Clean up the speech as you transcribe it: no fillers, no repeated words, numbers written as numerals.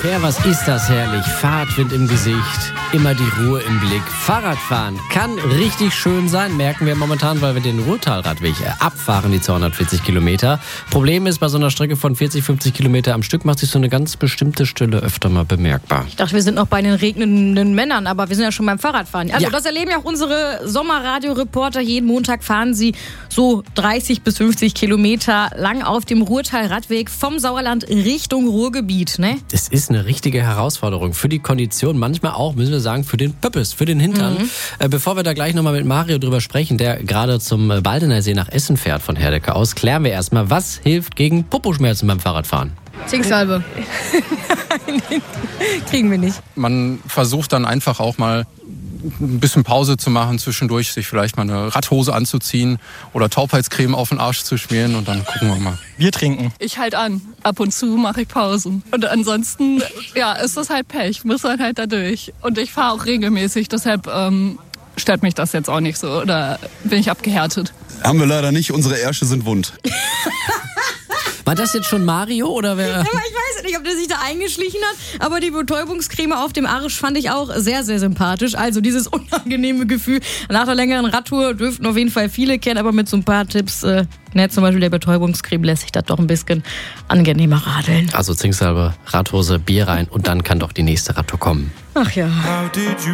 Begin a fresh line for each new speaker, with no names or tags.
Ja, was ist das herrlich. Fahrtwind im Gesicht, immer die Ruhe im Blick. Fahrradfahren kann richtig schön sein, merken wir momentan, weil wir den Ruhrtalradweg abfahren, die 240 Kilometer. Problem ist, bei so einer Strecke von 40, 50 Kilometer am Stück macht sich so eine ganz bestimmte Stille öfter mal bemerkbar.
Ich dachte, wir sind noch bei den regnenden Männern, aber wir sind ja schon beim Fahrradfahren. Also das erleben ja auch unsere Sommerradioreporter. Jeden Montag fahren sie so 30 bis 50 Kilometer lang auf dem Ruhrtalradweg vom Sauerland Richtung Ruhrgebiet. Ne?
Das ist eine richtige Herausforderung für die Kondition, manchmal auch, müssen wir sagen, für den Pöppes, für den Hintern. Bevor wir da gleich nochmal mit Mario drüber sprechen, der gerade zum Baldener See nach Essen fährt von Herdecke aus, klären wir erstmal, was hilft gegen Poposchmerzen beim Fahrradfahren?
Zinksalbe. Nein, kriegen wir nicht.
Man versucht dann einfach auch mal ein bisschen Pause zu machen zwischendurch, sich vielleicht mal eine Radhose anzuziehen oder Taubheitscreme auf den Arsch zu schmieren und dann gucken wir mal.
Bier trinken.
Ich halt an. Ab und zu mache ich Pausen. Und ansonsten, ist das halt Pech. Muss dann halt da durch. Und ich fahre auch regelmäßig, deshalb stört mich das jetzt auch nicht so. Oder bin ich abgehärtet?
Haben wir leider nicht. Unsere Ärsche sind wund.
War das jetzt schon Mario oder wer?
Aber ich weiß nicht, ob der sich da eingeschlichen hat, aber die Betäubungscreme auf dem Arsch fand ich auch sehr, sehr sympathisch. Also dieses unangenehme Gefühl nach der längeren Radtour dürften auf jeden Fall viele kennen, aber mit so ein paar Tipps, zum Beispiel der Betäubungscreme, lässt sich das doch ein bisschen angenehmer radeln.
Also Zinksalbe, Radhose, Bier rein und dann kann doch die nächste Radtour kommen.
Ach ja.